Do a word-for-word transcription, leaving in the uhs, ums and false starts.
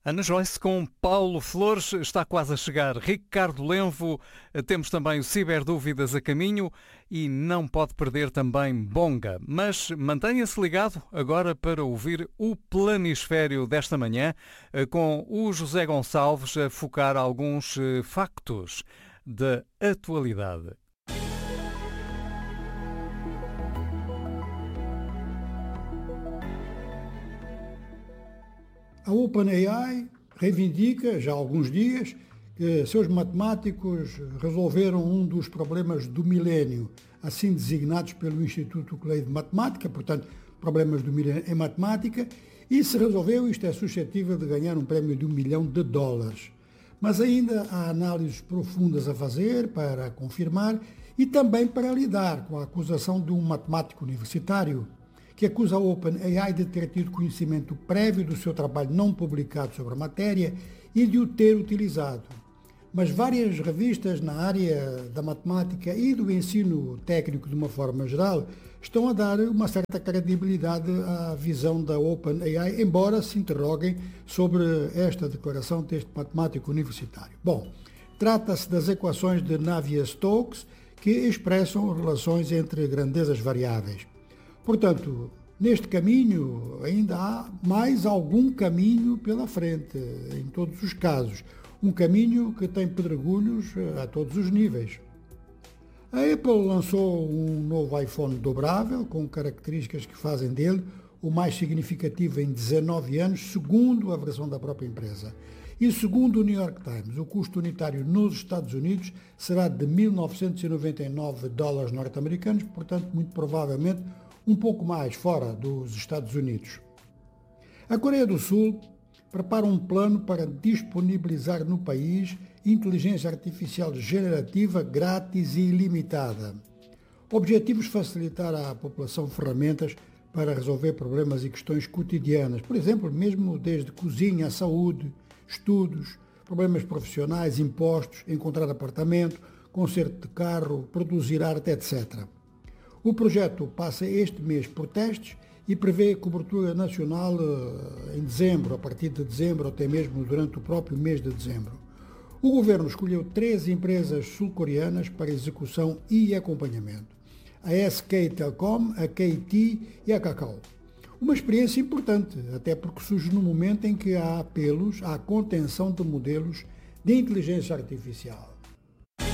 Ana Joyce com Paulo Flores, está quase a chegar Ricardo Lenvo, temos também o Ciberdúvidas a caminho e não pode perder também Bonga. Mas mantenha-se ligado agora para ouvir o Planisfério desta manhã, com o José Gonçalves a focar alguns factos da atualidade. A OpenAI reivindica, já há alguns dias, que seus matemáticos resolveram um dos problemas do milénio, assim designados pelo Instituto Clay de Matemática, portanto, problemas do milénio em matemática, e se resolveu, isto é suscetível de ganhar um prémio de um milhão de dólares. Mas ainda há análises profundas a fazer para confirmar e também para lidar com a acusação de um matemático universitário que acusa a OpenAI de ter tido conhecimento prévio do seu trabalho não publicado sobre a matéria e de o ter utilizado. Mas várias revistas na área da matemática e do ensino técnico de uma forma geral estão a dar uma certa credibilidade à visão da OpenAI, embora se interroguem sobre esta declaração deste matemático universitário. Bom, trata-se das equações de Navier-Stokes que expressam relações entre grandezas variáveis. Portanto, neste caminho ainda há mais algum caminho pela frente, em todos os casos. Um caminho que tem pedregulhos a todos os níveis. A Apple lançou um novo iPhone dobrável, com características que fazem dele o mais significativo em dezanove anos, segundo a versão da própria empresa. E segundo o New York Times, o custo unitário nos Estados Unidos será de mil novecentos e noventa e nove dólares norte-americanos, portanto, muito provavelmente, um pouco mais fora dos Estados Unidos. A Coreia do Sul prepara um plano para disponibilizar no país inteligência artificial generativa grátis e ilimitada. Objetivos: facilitar à população ferramentas para resolver problemas e questões cotidianas, por exemplo, mesmo desde cozinha, saúde, estudos, problemas profissionais, impostos, encontrar apartamento, conserto de carro, produzir arte, etcétera. O projeto passa este mês por testes e prevê cobertura nacional em dezembro, a partir de dezembro, até mesmo durante o próprio mês de dezembro. O governo escolheu três empresas sul-coreanas para execução e acompanhamento: a S K Telecom, a K T e a Kakao. Uma experiência importante, até porque surge no momento em que há apelos à contenção de modelos de inteligência artificial.